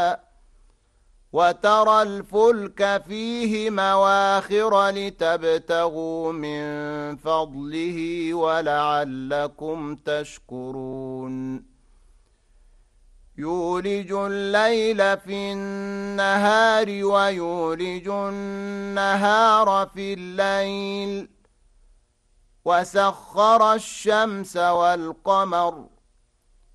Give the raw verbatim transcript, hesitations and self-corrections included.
وترى الفلك فيه مواخر لتبتغوا من فضله ولعلكم تشكرون يولج الليل في النهار ويولج النهار في الليل وسخر الشمس والقمر